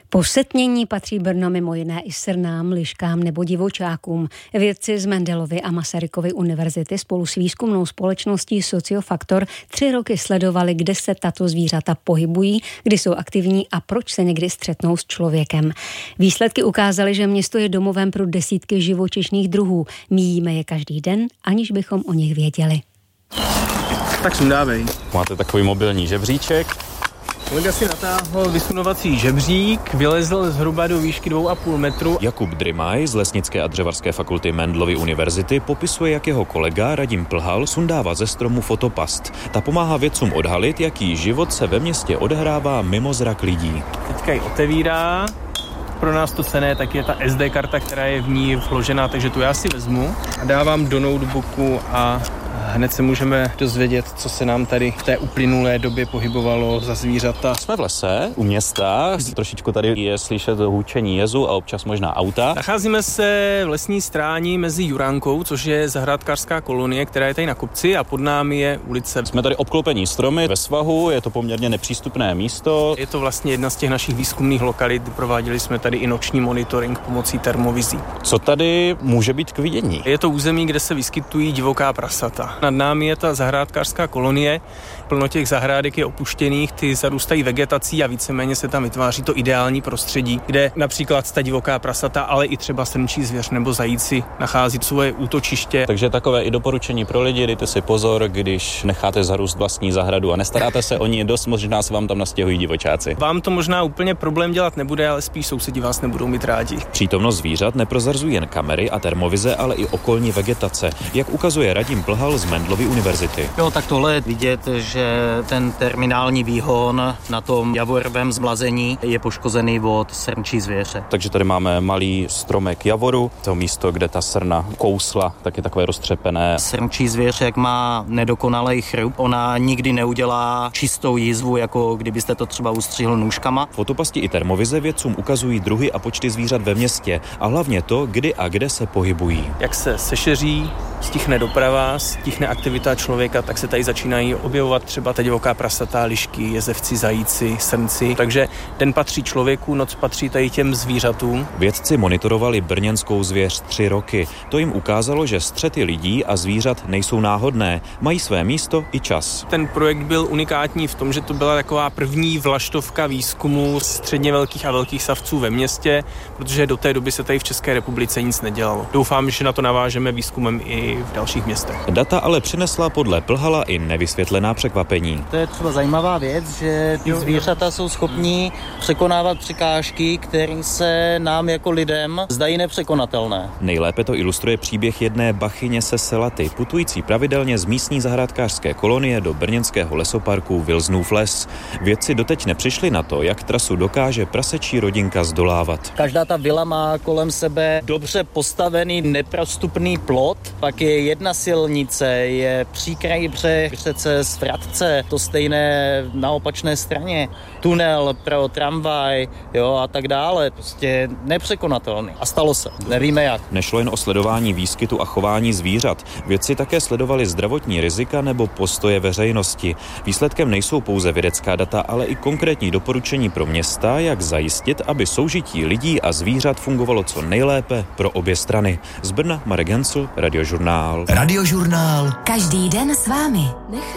Po setmění patří Brno mimo jiné i srnám, liškám nebo divočákům. Vědci z Mendelovy a Masarykovy univerzity spolu s výzkumnou společností Sociofaktor 3 roky sledovali, kde se tato zvířata pohybují, kdy jsou aktivní a proč se někdy střetnou s člověkem. Výsledky ukázaly, že město je domovem pro desítky živočišných druhů. Míjíme je každý den, aniž bychom o nich věděli. Tak sundávej. Máte takový mobilní žebříček. Kolega si natáhl vysunovací žebřík, vylezl zhruba do výšky 2,5 metru. Jakub Drymaj z Lesnické a dřevařské fakulty Mendelovy univerzity popisuje, jak jeho kolega Radim Plhal sundává ze stromu fotopast. Ta pomáhá vědcům odhalit, jaký život se ve městě odehrává mimo zrak lidí. Teďka ji otevírá. Pro nás to cenné tak je ta SD karta, která je v ní vložená, takže tu já si vezmu a dávám do notebooku a hned se můžeme dozvědět, co se nám tady v té uplynulé době pohybovalo za zvířata. Jsme v lese, u města, trošičku tady je slyšet hůčení jezu a občas možná auta. Nacházíme se v lesní stráni mezi Juránkou, což je zahrádkářská kolonie, která je tady na kopci, a pod námi je ulice. Jsme tady obklopení stromy ve svahu, je to poměrně nepřístupné místo. Je to vlastně jedna z těch našich výzkumných lokalit, prováděli jsme tady i noční monitoring pomocí termovizí. Co tady může být k vidění? Je to území, kde se vyskytují divoká prasata. Nad námi je ta zahrádkářská kolonie, plno těch zahrádek je opuštěných, ty zarůstají vegetací a víceméně se tam vytváří to ideální prostředí, kde například ta divoká prasata, ale i třeba srnčí zvěř nebo zajíci nachází svoje útočiště. Takže takové i doporučení pro lidi, dejte si pozor, když necháte zarůst vlastní zahradu a nestaráte se o ní dost, možná se vám tam nastěhují divočáci. Vám to možná úplně problém dělat nebude, ale spíš sousedi vás nebudou mít rádi. Přítomnost zvířat neprozrazují jen kamery a termovize, ale i okolní vegetace, jak ukazuje Radim Plhal z Mendelovy univerzity. Jo, tak tohle je vidět, že ten terminální výhon na tom javorovém zmlazení je poškozený od srnčí zvěře. Takže tady máme malý stromek javoru, to místo, kde ta srna kousla, tak je takové roztřepené. Srnčí zvěř, jak má nedokonalý chrup, ona nikdy neudělá čistou jizvu, jako kdybyste to třeba ustřihl nůžkama. Fotopasti i termovize vědcům ukazují druhy a počty zvířat ve městě a hlavně to, kdy a kde se pohybují. Jak se sešeří, stichne doprava, stichne aktivita člověka, tak se tady začínají objevovat třeba ta divoká prasata, lišky, jezevci, zajíci, srnci. Takže den patří člověku, noc patří tady těm zvířatům. Vědci monitorovali brněnskou zvěř 3 roky. To jim ukázalo, že střety lidí a zvířat nejsou náhodné, mají své místo i čas. Ten projekt byl unikátní v tom, že to byla taková první vlaštovka výzkumu středně velkých a velkých savců ve městě, protože do té doby se tady v České republice nic nedělalo. Doufám, že na to navážeme výzkumem i v dalších městech. Data ale přinesla podle Plhala i nevysvětlená překvapení. To je třeba zajímavá věc, že ty zvířata jsou schopní překonávat překážky, které se nám jako lidem zdají nepřekonatelné. Nejlépe to ilustruje příběh jedné bachyně se Selaty, putující pravidelně z místní zahrádkářské kolonie do brněnského lesoparku Vilsnův les. Vědci doteď nepřišli na to, jak trasu dokáže prasečí rodinka zdolávat. Každá ta vila má kolem sebe dobře postavený neprostupný plot, pak je jedna silnice, je příkraj břeh, řece Svratce, to stejné na opačné straně, tunel pro tramvaj, jo, a tak dále. Prostě nepřekonatelný. A stalo se. Nevíme jak. Nešlo jen o sledování výskytu a chování zvířat. Vědci také sledovali zdravotní rizika nebo postoje veřejnosti. Výsledkem nejsou pouze vědecká data, ale i konkrétní doporučení pro města, jak zajistit, aby soužití lidí a zvířat fungovalo co nejlépe pro obě strany. Z Brna Marek Hensl, Radiožurnál. Radiožurnál. Každý den s vámi.